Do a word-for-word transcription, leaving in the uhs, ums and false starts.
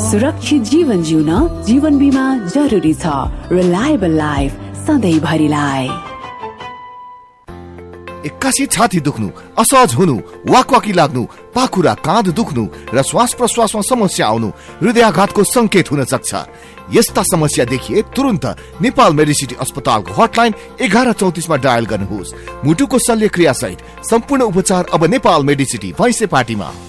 सुरक्षित जीवन जिउन जीवन बीमा जरुरी छ। Reliable life सधैँभरिलाई। एक्कासी छाती दुख्नु, असहज हुनु, वाकवाकी लाग्नु, पाखुरा काँध दुख्नु र श्वास प्रश्वासमा समस्या आउनु हृदयाघातको संकेत हुन सक्छ। यस्ता समस्या देखिए तुरन्त नेपाल मेडिसिटी अस्पतालको हटलाइन एघार चौतिसमा डायल गर्नुहोस्। मुटुको शल्यक्रिया सहित सम्पूर्ण उपचार अब नेपाल मेडिसिटी भैँसेपाटीमा।